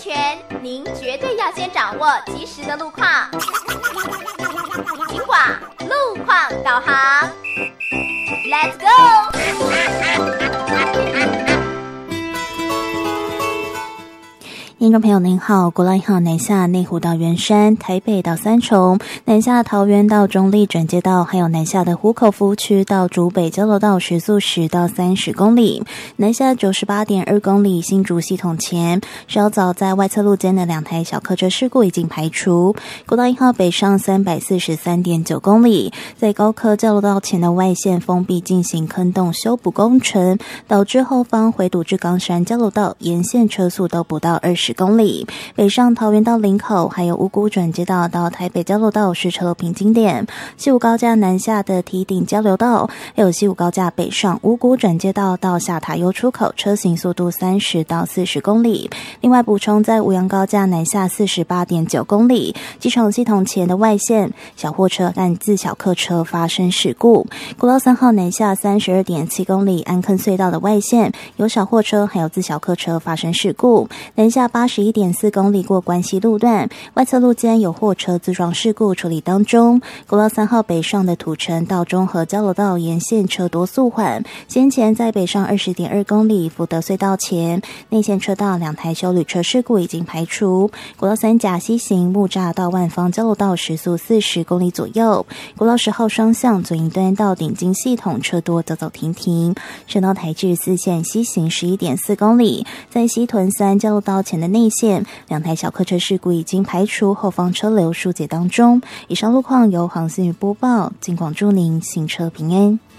全，您绝对要先掌握及时的路况。警广路况导航 ，Let's go！ 听众朋友您好，国道1号南下内湖到圆山，台北到三重，南下桃园到中立转接道，还有南下的湖口服务区到竹北交流道时速10到30公里，南下98.2公里新竹系统前，稍早在外侧路肩的2台小客车事故已经排除。国道1号北上343.9公里，在高科交流道前的外线封闭进行坑洞修补工程，导致后方回堵至冈山交流道沿线车速都不到20公里，北上桃园到林口，还有五股转接道到台北交流道是车流平均点。西武高架南下的堤顶交流道，还有西武高架北上五股转接道到下塔悠出口，车行速度30到40公里。另外补充，在五杨高架南下48.9公里，机场系统前的外线小货车和自小客车发生事故。国道3号南下32.7公里，安坑隧道的外线有小货车还有自小客车发生事故。南下81.4公里过关西路段，外侧路肩有货车自撞事故处理当中。国道3号北上的土城到中和交流道沿线车多速缓，先前在北上20.2公里福德隧道前内线车道2台休旅车事故已经排除。国道3甲西行木栅到万芳交流道时速40公里左右。国道10号双向左营端到顶金系统车多走走停停。省道台至4线西行11.4公里，在西屯3交流道前的内线2台小客车事故已经排除，后方车流疏解当中。以上路况由黄思雨播报，警广祝您行车平安。